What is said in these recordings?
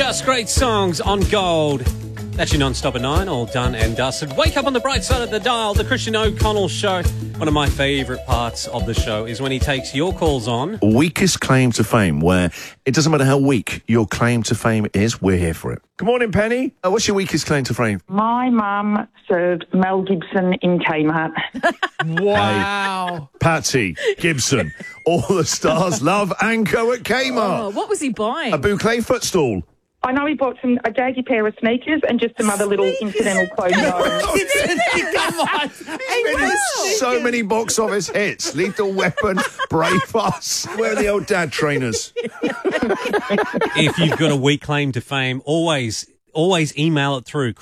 Just great songs on Gold. That's your non-stop at 9, all done and dusted. Wake up on the bright side of the dial, the Christian O'Connell Show. One of my favourite parts of the show is when he takes your calls on. Weakest claim to fame, where it doesn't matter how weak your claim to fame is, we're here for it. Good morning, Penny. What's your weakest claim to fame? My mum served Mel Gibson in Kmart. Wow. Hey, Patsy, Gibson, all the stars love Anko at Kmart. Oh, what was he buying? A boucle footstool. I know he bought a daggy pair of sneakers and just some other little incidental clothing items. Come on. So many box office hits. Lethal Weapon, Braveheart. Where are the old dad trainers? If you've got a weak claim to fame, always email it through.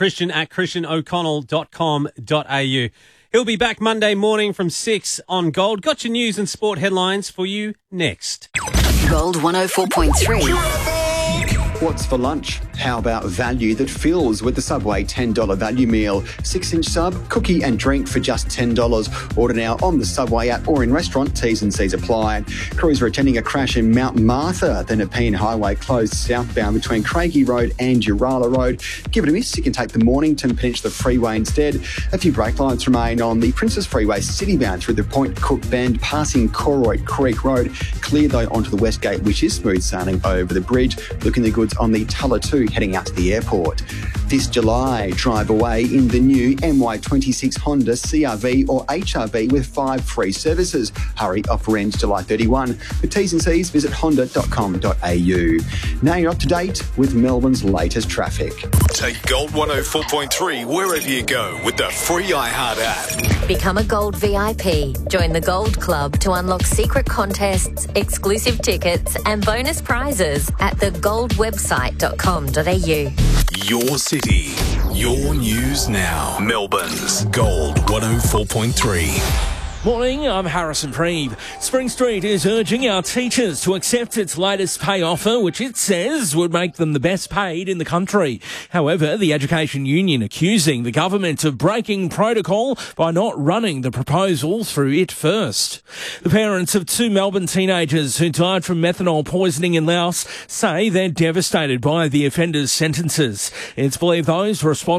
christian@christianoconnell.com.au. He'll be back Monday morning from 6 on Gold. Got your news and sport headlines for you next. Gold 104.3. What's for lunch? How about value that fills with the Subway $10 value meal? 6-inch sub, cookie and drink for just $10. Order now on the Subway app or in restaurant. T's and C's apply. Crews are attending a crash in Mount Martha. The Nepean Highway closed southbound between Craigie Road and Urala Road. Give it a miss. You can take the Mornington Peninsula Freeway instead. A few brake lights remain on the Princess Freeway citybound through the Point Cook Bend, passing Corroy Creek Road. Clear though onto the West Gate, which is smooth sailing over the bridge. Looking the goods on the Tulla 2 heading out to the airport. This July, drive away in the new MY26 Honda CRV or HRV with 5 free services. Hurry, offer ends July 31. For T's and C's, visit honda.com.au. Now you're up to date with Melbourne's latest traffic. Take Gold 104.3 wherever you go with the free iHeart app. Become a Gold VIP. Join the Gold Club to unlock secret contests, exclusive tickets and bonus prizes at thegoldwebsite.com.au. Your city, your news now. Melbourne's Gold 104.3. Morning, I'm Harrison Preeve. Spring Street is urging our teachers to accept its latest pay offer, which it says would make them the best paid in the country. However, the Education Union accusing the government of breaking protocol by not running the proposal through it first. The parents of 2 Melbourne teenagers who died from methanol poisoning in Laos say they're devastated by the offenders' sentences. It's believed those responsible